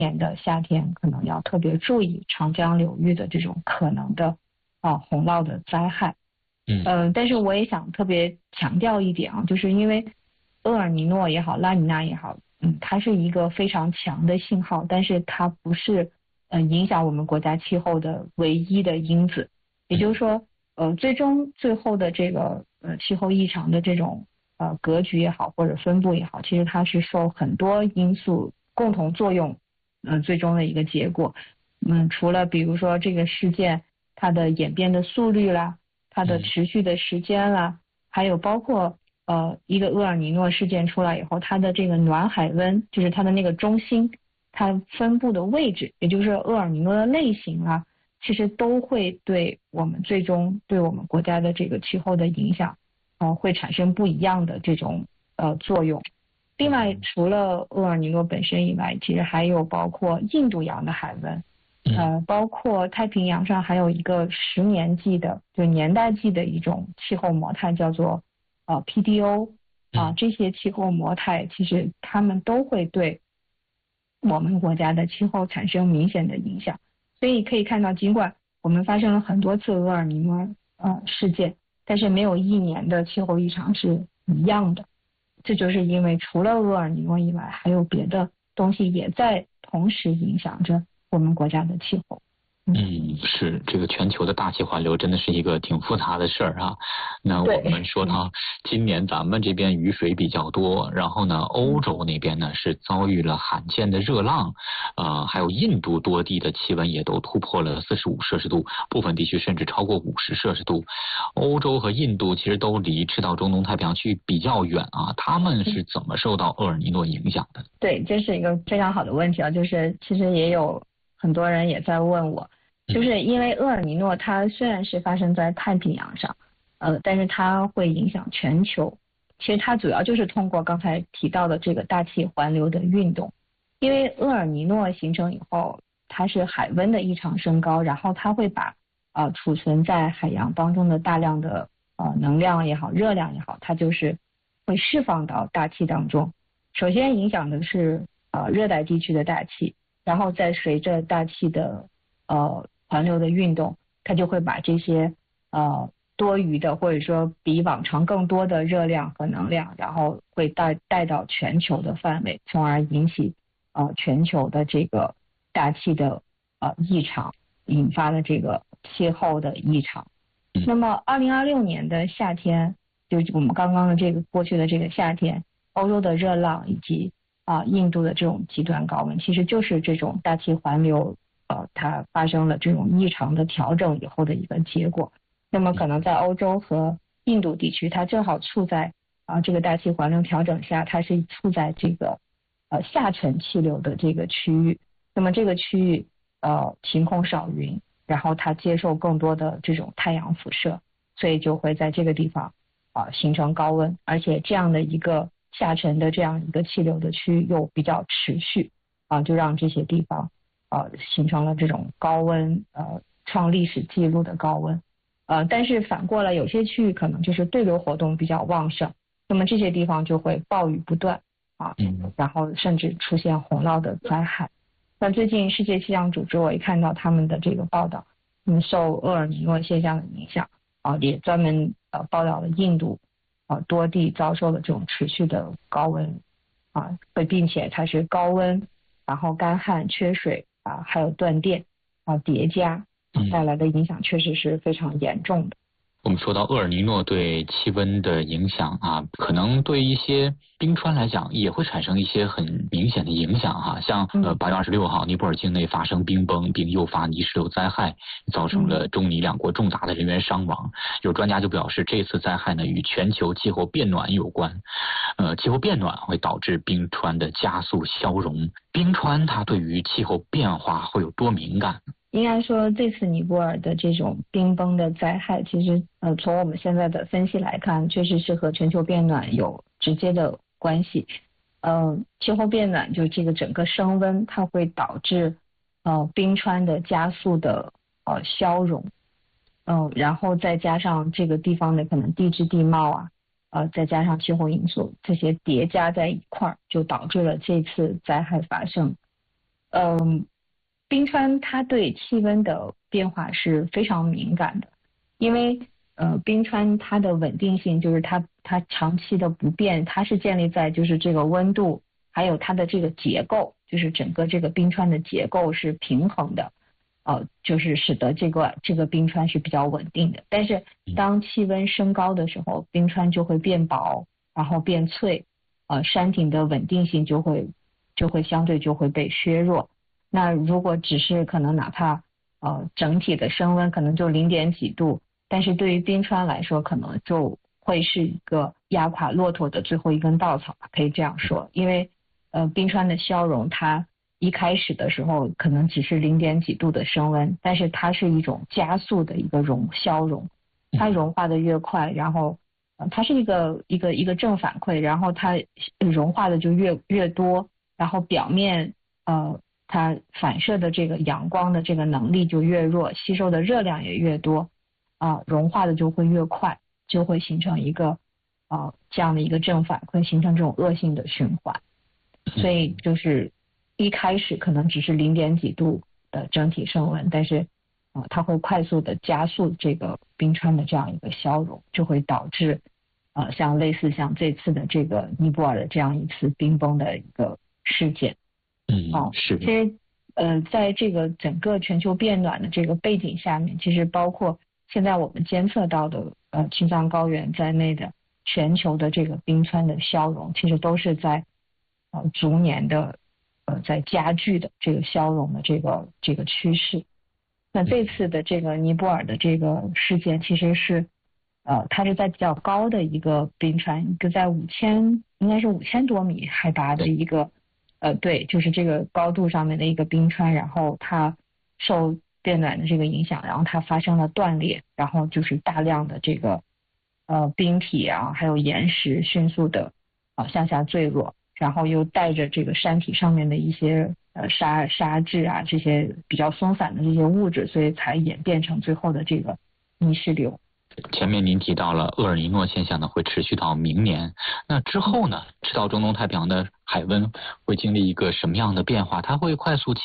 年的夏天可能要特别注意长江流域的这种可能的洪涝的灾害。但是我也想特别强调一点啊，就是因为厄尔尼诺也好，拉尼娜也好，它是一个非常强的信号，但是它不是影响我们国家气候的唯一的因子。也就是说，最后的这个气候异常的这种格局也好，或者分布也好，其实它是受很多因素共同作用，最终的一个结果。除了比如说这个事件它的演变的速率啦，它的持续的时间啦，还有包括一个厄尔尼诺事件出来以后，它的这个暖海温，就是它的那个中心，它分布的位置，也就是厄尔尼诺的类型啊，其实都会对我们最终对我们国家的这个气候的影响，会产生不一样的这种作用。另外，除了厄尔尼诺本身以外，其实还有包括印度洋的海温。包括太平洋上还有一个10年纪的，就年代纪的一种气候模态，叫做PDO 这些气候模态其实它们都会对我们国家的气候产生明显的影响。所以可以看到，尽管我们发生了很多次厄尔尼诺事件，但是没有一年的气候异常是一样的。这就是因为除了厄尔尼诺以外，还有别的东西也在同时影响着我们国家的气候。 是这个全球的大气环流真的是一个挺复杂的事儿啊。那我们说到今年咱们这边雨水比较多，然后呢，欧洲那边呢是遭遇了罕见的热浪，还有印度多地的气温也都突破了45摄氏度，部分地区甚至超过50摄氏度。欧洲和印度其实都离赤道中东太平洋区域比较远啊，他们是怎么受到厄尔尼诺影响的？ 对，这是一个非常好的问题啊，就是其实也有很多人也在问我。就是因为厄尔尼诺它虽然是发生在太平洋上，但是它会影响全球。其实它主要就是通过刚才提到的这个大气环流的运动。因为厄尔尼诺形成以后，它是海温的异常升高，然后它会把储存在海洋当中的大量的能量也好，热量也好，它就是会释放到大气当中。首先影响的是热带地区的大气，然后再随着大气的环流的运动，它就会把这些多余的或者说比往常更多的热量和能量，然后会带到全球的范围，从而引起全球的这个大气的异常，引发了这个气候的异常。那么2026年的夏天，就是我们刚刚的这个过去的这个夏天，欧洲的热浪以及印度的这种极端高温，其实就是这种大气环流它发生了这种异常的调整以后的一个结果。那么可能在欧洲和印度地区，它正好处在这个大气环流调整下，它是处在这个下沉气流的这个区域。那么这个区域晴空少云，然后它接受更多的这种太阳辐射，所以就会在这个地方形成高温，而且这样的一个下沉的这样一个气流的区域又比较持续就让这些地方形成了这种高温创历史记录的高温。但是反过来有些区域可能就是对流活动比较旺盛，那么这些地方就会暴雨不断然后甚至出现洪涝的灾害。那最近世界气象组织我也看到他们的这个报道，受厄尔尼诺现象的影响也专门报道了印度多地遭受了这种持续的高温并且它是高温，然后干旱、缺水还有断电叠加带来的影响确实是非常严重的。 我们说到厄尔尼诺对气温的影响可能对一些冰川来讲也会产生一些很明显的影响像8月26号尼泊尔境内发生冰崩并诱发泥石流灾害，造成了中尼两国重大的人员伤亡。有专家就表示，这次灾害呢与全球气候变暖有关。气候变暖会导致冰川的加速消融。冰川它对于气候变化会有多敏感？ 应该说这次尼泊尔的这种冰崩的灾害，其实从我们现在的分析来看，确实是和全球变暖有直接的关系。气候变暖就这个整个升温，它会导致冰川的加速的消融，然后再加上这个地方的可能地质地貌再加上气候因素，这些叠加在一块儿，就导致了这次灾害发生。 冰川它对气温的变化是非常敏感的，因为冰川它的稳定性就是它长期的不变，它是建立在就是这个温度还有它的这个结构，就是整个这个冰川的结构是平衡的，就是使得这个冰川是比较稳定的。但是当气温升高的时候，冰川就会变薄，然后变脆，山体的稳定性就会相对就会被削弱。那如果只是可能哪怕整体的升温可能就0点几度，但是对于冰川来说可能就会是一个压垮骆驼的最后一根稻草，可以这样说。因为冰川的消融它一开始的时候可能只是0点几度的升温，但是它是一种加速的一个消融，它融化的越快，然后它是一个正反馈，然后它融化的就越多，然后表面它反射的这个阳光的这个能力就越弱，吸收的热量也越多，融化的就会越快，就会形成一个这样的一个正反馈，形成这种恶性的循环。所以就是一开始可能只是0点几度的整体升温，但是它会快速的加速这个冰川的这样一个消融，就会导致像类似像这次的这个尼泊尔的这样一次冰崩的一个事件。 是。 其实在这个整个全球变暖的这个背景下面，其实包括现在我们监测到的青藏高原在内的全球的这个冰川的消融，其实都是在逐年的在加剧的这个消融的这个趋势。那这次的这个尼泊尔的这个事件其实是它是在比较高的一个冰川，一个在应该是5000多米海拔的一个对，就是这个高度上面的一个冰川，然后它受变暖的这个影响，然后它发生了断裂，然后就是大量的这个冰体啊还有岩石迅速的向下坠落，然后又带着这个山体上面的一些沙质啊这些比较松散的这些物质，所以才演变成最后的这个泥石流。 前面您提到了厄尔尼诺现象呢会持续到明年，那之后呢，赤道中东太平洋的海温会经历一个什么样的变化？它会快速